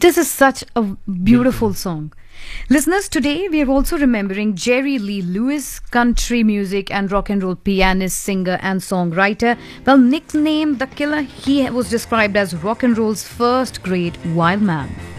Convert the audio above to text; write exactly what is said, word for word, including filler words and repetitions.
This is such a beautiful song. Listeners, today we are also remembering Jerry Lee Lewis, country music and rock and roll pianist, singer and songwriter. Well, nicknamed The Killer, he was described as rock and roll's first great wild man.